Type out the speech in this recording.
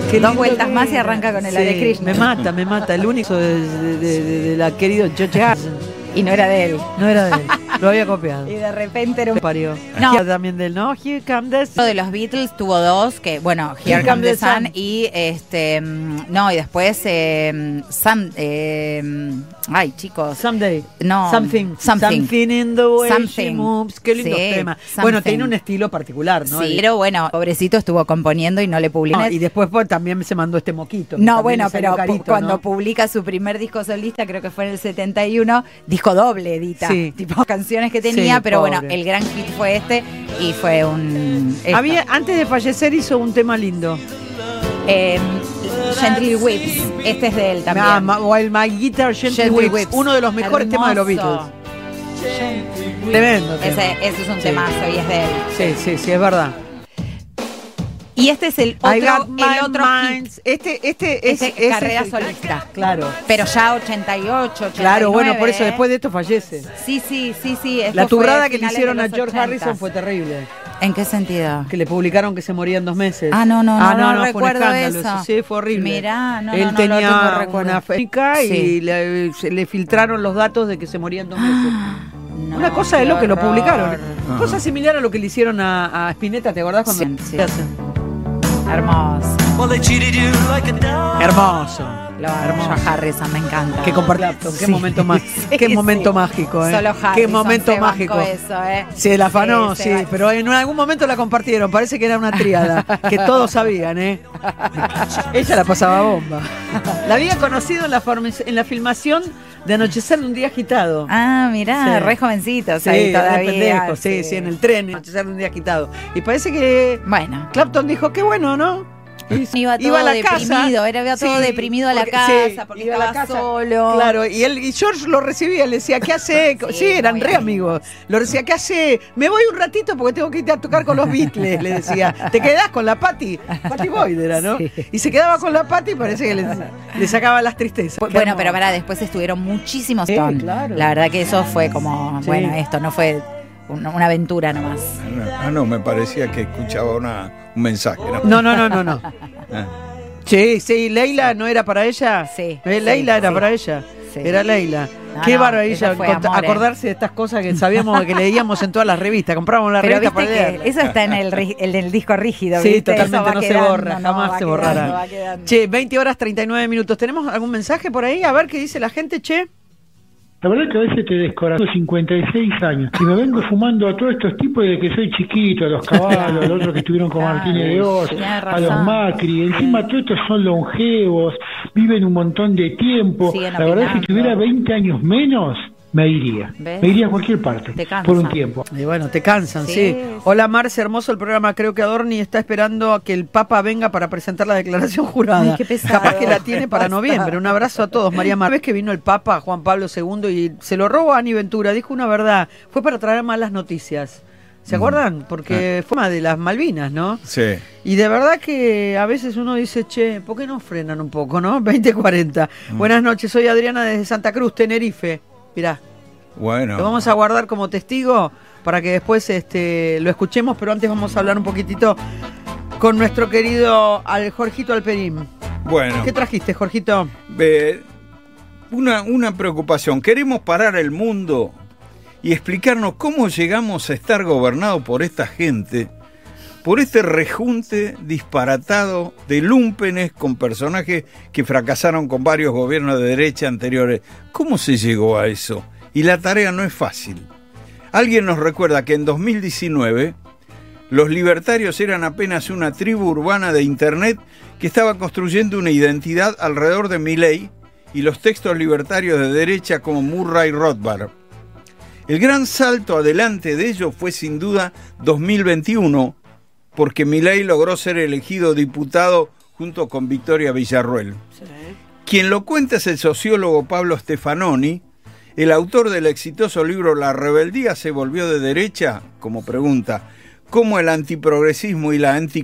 Dos vueltas más y arranca con el Hare Krishna. Me mata. El único de la querido George Harrison. Y no era de él. No era de él. Lo había copiado. Y de repente era un... Parió. No. También del no, Here Come the Sun. Uno de los Beatles tuvo dos, que bueno, Here Come the Sun y no, y después ay, chicos. Someday. No. Something in the way she moves. Qué lindo tema. Bueno, tiene un estilo particular, ¿no? Sí, pero bueno, pobrecito estuvo componiendo y no le publicó. No, y después también se mandó este moquito. No, bueno, pero carito, cuando publica su primer disco solista, creo que fue en el 71, disco doble edita, tipo canciones que tenía, pero pobre. Bueno, el gran hit fue este y fue un... Antes de fallecer hizo un tema lindo. Gently Whips, este es de él también. While My Guitar Gently Whips, uno de los mejores temas de los Beatles. Tremendo. Ese es un temazo y es de él. Sí, es verdad. Y este es el otro hit. Este es carrera solista. Claro. Pero ya 88, 89. Claro, bueno, por eso después de esto fallece. Sí. La turrada que le hicieron a George Harrison fue terrible. ¿En qué sentido? Que le publicaron que se moría en 2 meses. No recuerdo eso. Sí, fue horrible. Mirá, él tenía una fábrica y le filtraron los datos de que se moría en 2 meses. Una cosa de lo que lo publicaron. Cosa similar a lo que le hicieron a Spinetta, ¿te acordás? Cuando Hermoso. Hermoso. Lo hermoso. Harrison, me encanta. Que compartieron. Qué momento más. Qué momento mágico, Solo Harrison. Qué momento mágico. Eso, Se la afanó, pero en algún momento la compartieron. Parece que era una tríada. Que todos sabían, Ella la pasaba bomba. La había conocido en la filmación de Anochecer de un día agitado. Ah, mirá, re jovencitos ahí todavía. Pendejo, sí, en el tren, Anochecer de un día agitado. Y parece que Clapton dijo, qué bueno, ¿no? Iba todo deprimido, iba todo deprimido a la casa porque estaba solo. Claro, y George lo recibía, le decía, ¿qué hace? Sí, eran re amigos. Lo decía, ¿qué hace? Me voy un ratito porque tengo que ir a tocar con los Beatles, le decía. ¿Te quedás con la Patty? Patty Boyd era, ¿no? Sí. Y se quedaba con la Patty y parece que le sacaba las tristezas. Bueno, pero después estuvieron muchísimos Stones. Claro. La verdad que eso fue como, bueno, esto no fue una aventura nomás. No, me parecía que escuchaba un mensaje. No. Sí, Leila no era para ella. Sí. Leila era para ella. Sí. Era Leila. Qué maravilla acordarse de estas cosas que sabíamos que leíamos en todas las revistas. Comprábamos la revista para leer. Eso está en el disco rígido. Sí, ¿viste? Totalmente no se borra, jamás se borrará. Che, 20:39. ¿Tenemos algún mensaje por ahí? A ver qué dice la gente, che. La verdad que a veces te descorazo 56 años y me vengo fumando a todos estos tipos desde que soy chiquito, a los Caballos, a los otros que estuvieron con Martínez de Oz, a los Macri. Encima todos estos son longevos, viven un montón de tiempo. La verdad es que si tuviera 20 años menos, me iría. ¿Ves? Me iría a cualquier parte por un tiempo. Y bueno, te cansan, sí. Hola Marce, hermoso el programa. Creo que Adorni está esperando a que el Papa venga para presentar la declaración jurada. Ay, qué pesado. Capaz que la tiene para noviembre. Un abrazo a todos. María Mar. ¿Ves que vino el Papa Juan Pablo II y se lo robó a Ani Ventura? Dijo una verdad. Fue para traer malas noticias. ¿Se acuerdan? Porque fue una de las Malvinas, ¿no? Sí. Y de verdad que a veces uno dice, che, ¿por qué no frenan un poco, no? 20:40. Buenas noches, soy Adriana desde Santa Cruz, Tenerife. Mirá. Bueno. Lo vamos a guardar como testigo para que después lo escuchemos, pero antes vamos a hablar un poquitito con nuestro querido Jorgito Alperín. Bueno. ¿Qué trajiste, Jorgito? Una preocupación. Queremos parar el mundo y explicarnos cómo llegamos a estar gobernados por esta gente, por este rejunte disparatado de lúmpenes con personajes que fracasaron con varios gobiernos de derecha anteriores. ¿Cómo se llegó a eso? Y la tarea no es fácil. Alguien nos recuerda que en 2019 los libertarios eran apenas una tribu urbana de internet que estaba construyendo una identidad alrededor de Milei y los textos libertarios de derecha como Murray Rothbard. El gran salto adelante de ello fue sin duda 2021, porque Milei logró ser elegido diputado junto con Victoria Villarruel. Sí. Quien lo cuenta es el sociólogo Pablo Stefanoni, el autor del exitoso libro La rebeldía se volvió de derecha, como pregunta, cómo el antiprogresismo y la